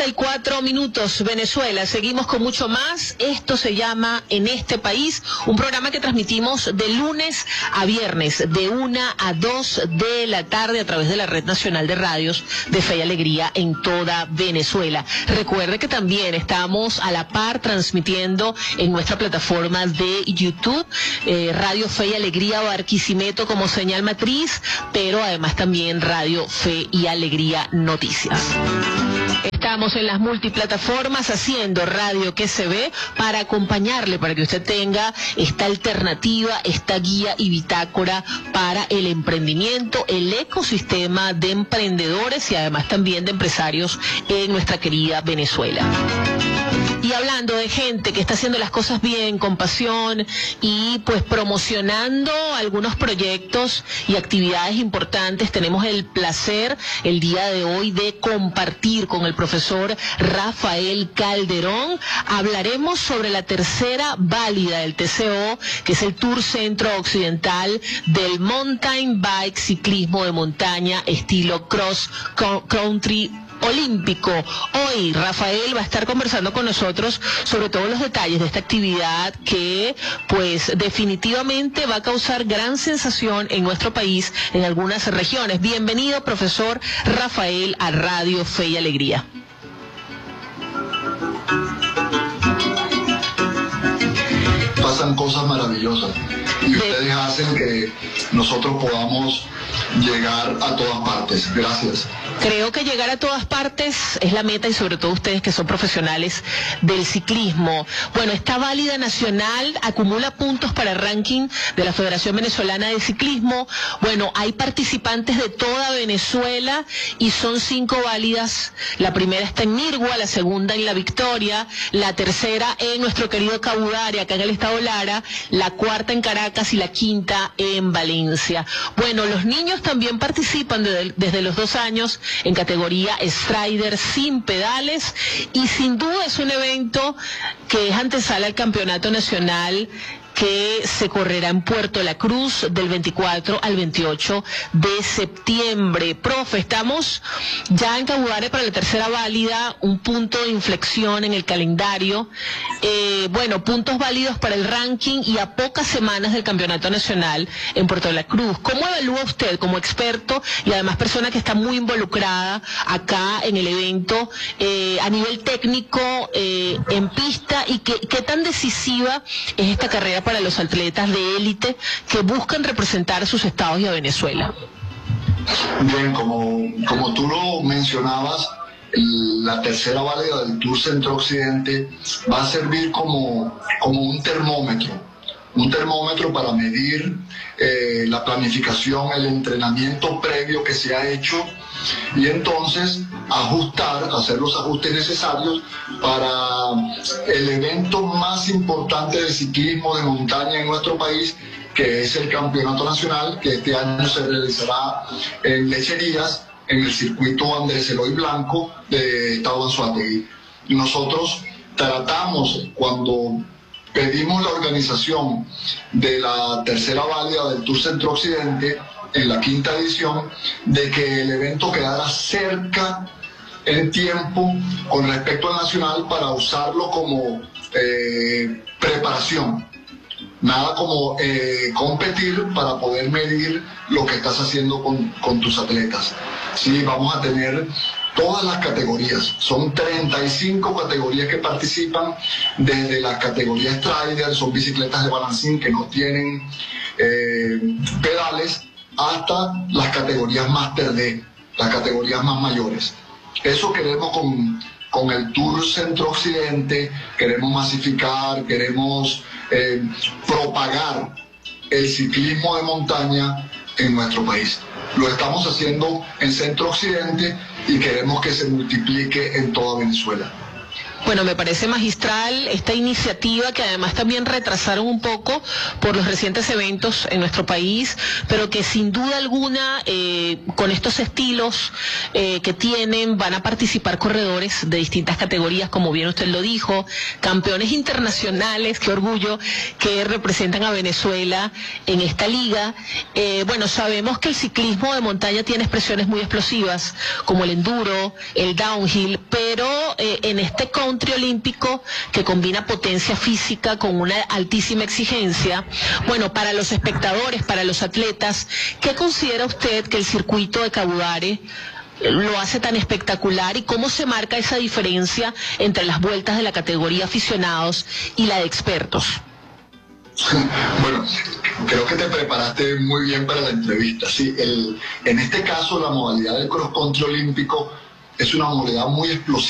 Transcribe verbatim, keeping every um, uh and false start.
y cuatro minutos, Venezuela. Seguimos con mucho más. Esto se llama En este País, un programa que transmitimos de lunes a viernes, de una a dos de la tarde a través de la Red Nacional de Radios de Fe y Alegría en toda Venezuela. Recuerde que también estamos a la par transmitiendo en nuestra plataforma de YouTube, eh, Radio Fe y Alegría Barquisimeto como señal matriz, pero además también Radio Fe y Alegría Noticias. Estamos en las multiplataformas haciendo radio que se ve para acompañarle, para que usted tenga esta alternativa, esta guía y bitácora para el emprendimiento, el ecosistema de emprendedores y además también de empresarios en nuestra querida Venezuela. Y hablando de gente que está haciendo las cosas bien, con pasión y pues promocionando algunos proyectos y actividades importantes, tenemos el placer el día de hoy de compartir con el profesor Rafael Calderón. Hablaremos sobre la tercera válida del T C O, que es el Tour Centro Occidental del Mountain Bike, ciclismo de montaña estilo cross country olímpico. Hoy Rafael va a estar conversando con nosotros sobre todos los detalles de esta actividad que pues definitivamente va a causar gran sensación en nuestro país, en algunas regiones. Bienvenido, profesor Rafael, a Radio Fe y Alegría. Pasan cosas maravillosas y ustedes hacen que nosotros podamos llegar a todas partes. Gracias. Creo que llegar a todas partes es la meta, y sobre todo ustedes que son profesionales del ciclismo. Bueno, esta válida nacional acumula puntos para el ranking de la Federación Venezolana de Ciclismo. Bueno, hay participantes de toda Venezuela y son cinco válidas. La primera está en Nirgua, la segunda en La Victoria, la tercera en nuestro querido Cabudare, acá en el estado Lara, la cuarta en Caracas y la quinta en Valencia. Bueno, los niños también participan desde, desde los dos años en categoría Strider sin pedales, y sin duda es un evento que es antesala al campeonato nacional que se correrá en Puerto La Cruz del veinticuatro al veintiocho de septiembre. Profe, estamos ya en Cabudare para la tercera válida, un punto de inflexión en el calendario. Eh, bueno, puntos válidos para el ranking y a pocas semanas del campeonato nacional en Puerto La Cruz. ¿Cómo evalúa usted como experto y además persona que está muy involucrada acá en el evento eh, a nivel técnico, eh, en pista, y qué, qué tan decisiva es esta carrera para los atletas de élite que buscan representar a sus estados y a Venezuela? Bien, como, como tú lo mencionabas, la tercera válida del Tour Centro Occidente va a servir como, como un termómetro, un termómetro para medir eh, la planificación, el entrenamiento previo que se ha hecho, y entonces ajustar, hacer los ajustes necesarios para el evento más importante de ciclismo de montaña en nuestro país, que es el Campeonato Nacional, que este año se realizará en Lecherías, en el circuito Andrés Eloy Blanco de Estado Anzoátegui. Nosotros tratamos, cuando pedimos la organización de la tercera válida del Tour Centro Occidente, en la quinta edición, de que el evento quedara cerca en tiempo con respecto al nacional para usarlo como eh, preparación. Nada como eh, competir para poder medir lo que estás haciendo con, con tus atletas. Sí, vamos a tener todas las categorías. Son treinta y cinco categorías que participan, desde la categoría Strider, son bicicletas de balancín que no tienen eh, pedales, hasta las categorías Master D, las categorías más mayores. Eso queremos con, con el Tour Centro Occidente, queremos masificar, queremos eh, propagar el ciclismo de montaña en nuestro país. Lo estamos haciendo en Centro Occidente y queremos que se multiplique en toda Venezuela. Bueno, me parece magistral esta iniciativa, que además también retrasaron un poco por los recientes eventos en nuestro país, pero que sin duda alguna eh, con estos estilos eh, que tienen van a participar corredores de distintas categorías, como bien usted lo dijo, campeones internacionales, qué orgullo, que representan a Venezuela en esta liga. Eh, bueno, sabemos que el ciclismo de montaña tiene expresiones muy explosivas, como el enduro, el downhill, pero eh, en este country olímpico que combina potencia física con una altísima exigencia, bueno, para los espectadores, para los atletas, ¿qué considera usted que el circuito de Cabudare lo hace tan espectacular y cómo se marca esa diferencia entre las vueltas de la categoría aficionados y la de expertos? Bueno, creo que te preparaste muy bien para la entrevista. Sí, el, en este caso la modalidad del cross country olímpico es una modalidad muy explosiva.